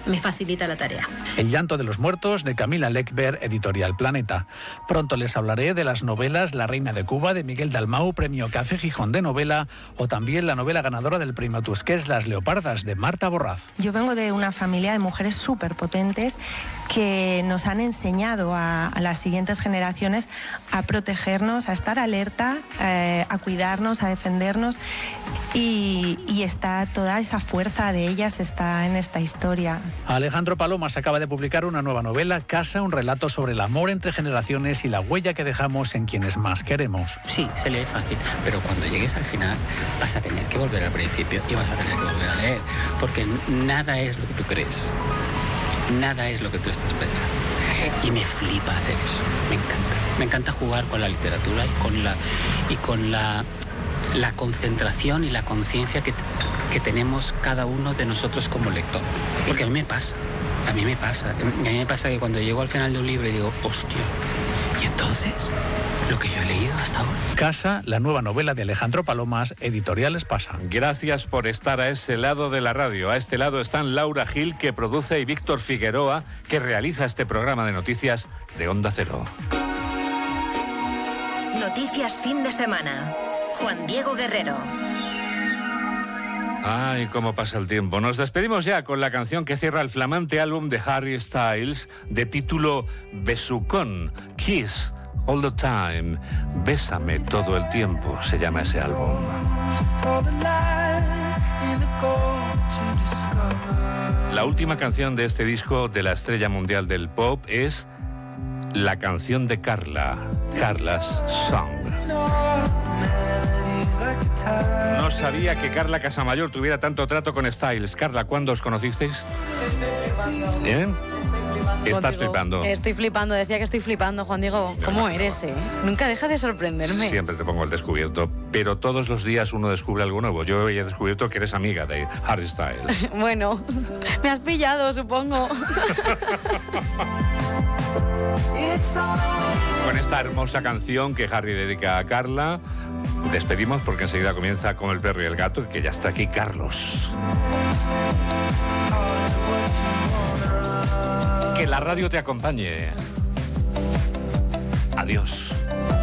me facilita la tarea. El llanto de los muertos, de Camila Lecber, editorial Planeta. Pronto les hablaré de las novelas La reina de Cuba, de Miguel Dalmau, premio Café Gijón de novela, o también la novela ganadora del premio Tusqués, Las leopardas, de Marta Borraz. Yo vengo de una familia de mujeres súper potentes que nos han enseñado a las siguientes generaciones a protegernos, a estar alerta, a cuidarnos, a defendernos, y está toda esa fuerza de ellas está en esta historia. Alejandro Palomas acaba de publicar una nueva novela, Casa, un relato sobre el amor entre generaciones y la huella que dejamos en quienes más queremos. Sí, se lee fácil, pero cuando llegues al final vas a tener que volver al principio y vas a tener que volver a leer, porque nada es lo que tú crees, nada es lo que tú estás pensando. Y me flipa hacer eso, me encanta jugar con la literatura y con la concentración y la conciencia que tenemos cada uno de nosotros como lector. Porque a mí me pasa que cuando llego al final de un libro y digo, hostia, ¿y entonces? Lo que yo he leído hasta ahora. Casa, la nueva novela de Alejandro Palomas, editorial Espasa. Gracias por estar a ese lado de la radio. A este lado están Laura Gil, que produce, y Víctor Figueroa, que realiza este programa de noticias de Onda Cero. Noticias fin de semana. Juan Diego Guerrero. Ay, cómo pasa el tiempo. Nos despedimos ya con la canción que cierra el flamante álbum de Harry Styles, de título Besucón, Kiss All the Time, Bésame todo el tiempo, se llama ese álbum. La última canción de este disco de la estrella mundial del pop es la canción de Carla, Carla's Song. No sabía que Carla Casamayor tuviera tanto trato con Styles. Carla, ¿cuándo os conocisteis? ¿Bien? Estás flipando. Estoy flipando, decía que estoy flipando, Juan Diego. ¿Cómo eres, Nunca deja de sorprenderme. Siempre te pongo el descubierto, pero todos los días uno descubre algo nuevo. Yo hoy he descubierto que eres amiga de Harry Styles. Bueno, me has pillado, supongo. Con esta hermosa canción que Harry dedica a Carla, despedimos porque enseguida comienza Con el perro y el gato, que ya está aquí Carlos. Que la radio te acompañe. Adiós.